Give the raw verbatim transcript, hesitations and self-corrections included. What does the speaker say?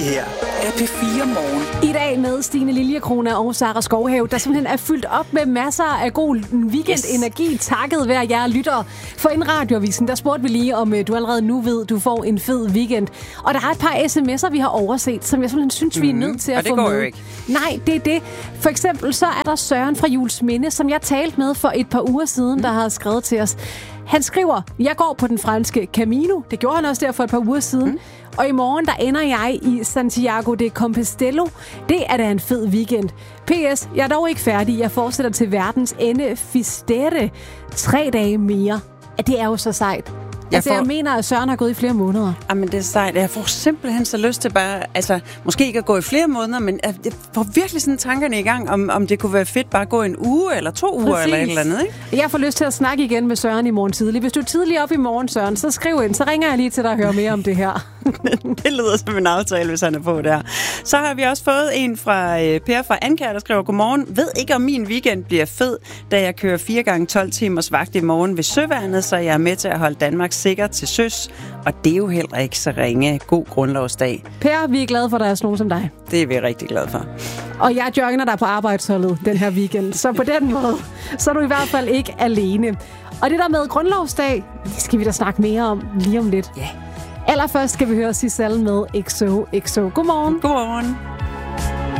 Her er P fire Morgen. I dag med Stine Liljekrone og Sara Skovhave, der simpelthen er fyldt op med masser af god weekendenergi, yes. takket være jer lyttere. For en radioavisen, der spurgte vi lige, om du allerede nu ved, du får en fed weekend. Og der er et par sms'er, vi har overset, som jeg simpelthen synes, mm. vi er nødt til at få med. Og det går jo ikke. Nej, det er det. For eksempel så er der Søren fra Juelsminde, som jeg talte med for et par uger siden, mm. der har skrevet til os. Han skriver, jeg går på den franske Camino. Det gjorde han også der for et par uger siden. Mm. Og i morgen, der ender jeg i Santiago de Compostela. Det er da en fed weekend. P S. Jeg er dog ikke færdig. Jeg fortsætter til verdens ende Fistere. Tre dage mere. Det er jo så sejt. Jeg, altså, får... jeg mener, at Søren har gået i flere måneder. Jamen, det er sejt. Jeg får simpelthen så lyst til bare, altså, måske ikke at gå i flere måneder, men jeg får virkelig sådan tankerne i gang, om, om det kunne være fedt bare at gå en uge eller to uger eller et eller andet, ikke? Jeg får lyst til at snakke igen med Søren i morgen tidlig. Hvis du er tidlig op i morgen, Søren, så skriv ind, så ringer jeg lige til dig og hører mere om det her. Det lyder som en aftale, hvis han er på der. Så har vi også fået en fra øh, Per fra Ankær, der skriver, godmorgen. Ved ikke, om min weekend bliver fed, da jeg kører fire gange tolv timers vagt i morgen ved Søværnet, så jeg er med til at holde Danmark sikkert til søs. Og det er jo heller ikke så ringe. God grundlovsdag. Per, vi er glade for, at der er sådan nogen som dig. Det er vi rigtig glade for. Og jeg joiner dig på arbejdsholdet den her weekend. Så på den måde, så er du i hvert fald ikke alene. Og det der med grundlovsdag, det skal vi da snakke mere om lige om lidt. Ja. Yeah. Allerførst skal vi høre Sissel med X O X O. Godmorgen. Godmorgen.